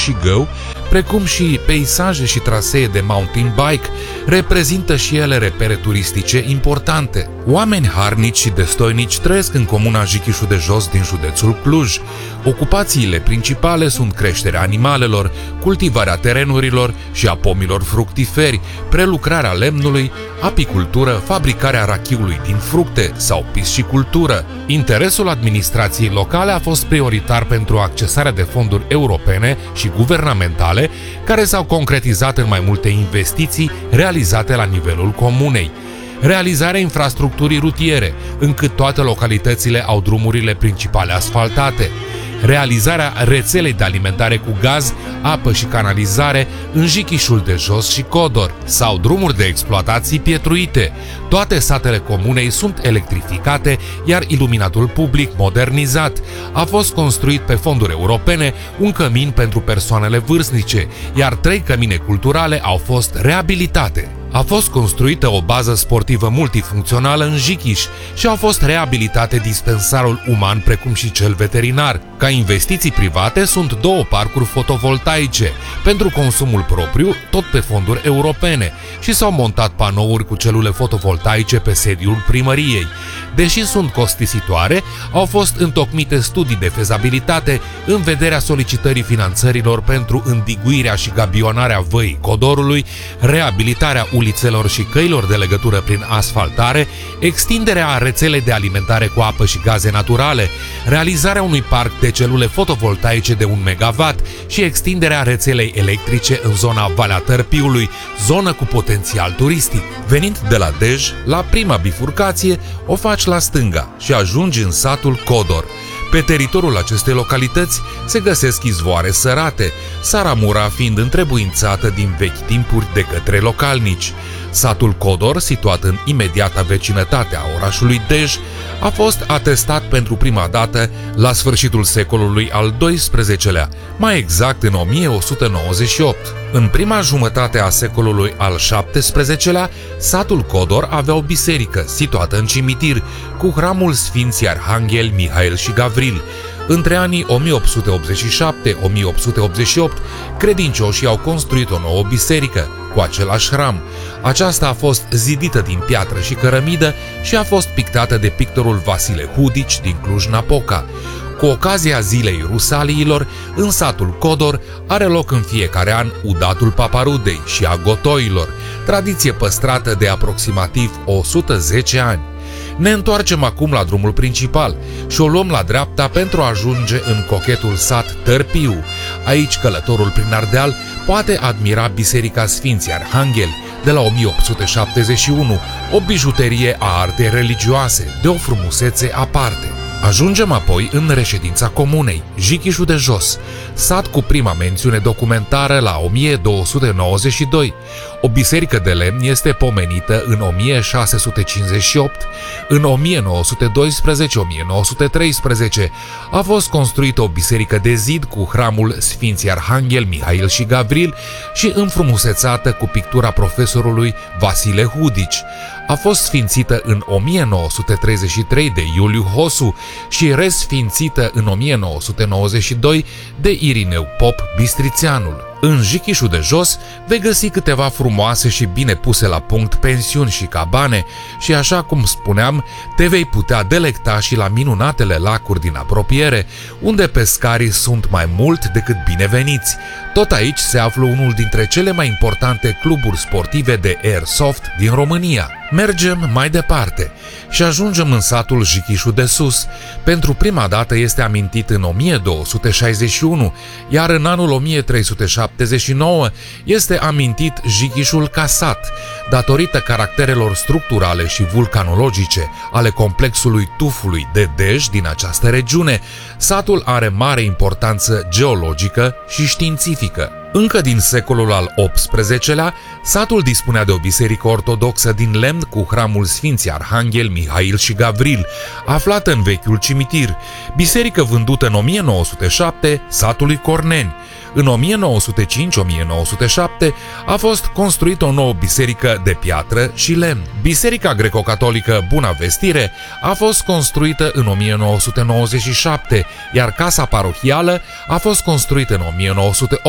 și Gău, precum și peisaje și trasee de mountain bike, reprezintă și ele repere turistice importante. Oameni harnici și destoinici trăiesc în comuna Jichișul de Jos din județul Cluj. Ocupațiile principale sunt creșterea animalelor, cultivarea terenurilor și a pomilor fructiferi, prelucrarea lemnului, apicultură, fabricarea rachiului din fructe sau piscicultură. Interesul administrației locale a fost prioritar pentru accesarea de fonduri europene și guvernamentale, care s-au concretizat în mai multe investiții realizate la nivelul comunei. Realizarea infrastructurii rutiere, încât toate localitățile au drumurile principale asfaltate. Realizarea rețelei de alimentare cu gaz, apă și canalizare în Jichișul de Jos și Codor sau drumuri de exploatații pietruite. Toate satele comunei sunt electrificate, iar iluminatul public modernizat. A fost construit pe fonduri europene un cămin pentru persoanele vârstnice, iar 3 cămine culturale au fost reabilitate. A fost construită o bază sportivă multifuncțională în Jichiș și au fost reabilitate dispensarul uman precum și cel veterinar. Ca investiții private sunt 2 parcuri fotovoltaice pentru consumul propriu, tot pe fonduri europene, și s-au montat panouri cu celule fotovoltaice pe sediul primăriei. Deși sunt costisitoare, au fost întocmite studii de fezabilitate în vederea solicitării finanțărilor pentru îndiguirea și gabionarea văii Codorului, reabilitarea ulițelor și căilor de legătură prin asfaltare, extinderea rețelei de alimentare cu apă și gaze naturale, realizarea unui parc de celule fotovoltaice de 1 MW și extinderea rețelei electrice în zona Valea Tărpiului, zonă cu potențial turistic. Venind de la Dej, la prima bifurcație, o faci la stânga și ajungi în satul Codor. Pe teritoriul acestei localități se găsesc izvoare sărate, Saramura fiind întrebuințată din vechi timpuri de către localnici. Satul Codor, situat în imediata vecinătate a orașului Dej, a fost atestat pentru prima dată la sfârșitul secolului al XII-lea, mai exact în 1198. În prima jumătate a secolului al XVII-lea, satul Codor avea o biserică situată în cimitir, cu hramul Sfinții Arhanghel, Mihail și Gavril. Între anii 1887-1888, credincioșii au construit o nouă biserică cu același hram. Aceasta a fost zidită din piatră și cărămidă și a fost pictată de pictorul Vasile Hudici din Cluj-Napoca. Cu ocazia Zilei Rusaliilor, în satul Codor are loc în fiecare an Udatul Paparudei și a Gotoilor, tradiție păstrată de aproximativ 110 ani. Ne întoarcem acum la drumul principal și o luăm la dreapta pentru a ajunge în cochetul sat Tărpiu. Aici călătorul prin Ardeal poate admira Biserica Sfinții Arhanghel de la 1871, o bijuterie a artei religioase de o frumusețe aparte. Ajungem apoi în reședința comunei, Jichișul de Jos, sat cu prima mențiune documentară la 1292. O biserică de lemn este pomenită în 1658. În 1912-1913 a fost construită o biserică de zid cu hramul Sfinții Arhanghel, Mihail și Gavril și înfrumusețată cu pictura profesorului Vasile Hudici. A fost sfințită în 1933 de Iuliu Hosu și resfințită în 1992 de Irineu Pop Bistrițeanul. În Jichișul de Jos vei găsi câteva frumoase și bine puse la punct pensiuni și cabane și, așa cum spuneam, te vei putea delecta și la minunatele lacuri din apropiere, unde pescarii sunt mai mult decât bineveniți. Tot aici se află unul dintre cele mai importante cluburi sportive de airsoft din România. Mergem mai departe și ajungem în satul Jichișul de Sus. Pentru prima dată este amintit în 1261, iar în anul 1379 este amintit Jichișul ca sat, datorită caracterelor structurale și vulcanologice ale complexului tufului de Dej din această regiune. Satul are mare importanță geologică și științifică. Încă din secolul al XVIII-lea, satul dispunea de o biserică ortodoxă din lemn cu hramul Sfinții Arhanghel, Mihail și Gavril, aflată în vechiul cimitir, biserică vândută în 1907 satului Corneni. În 1905-1907 a fost construită o nouă biserică de piatră și lemn. Biserica greco-catolică Buna Vestire a fost construită în 1997, iar casa parohială a fost construită în 1908.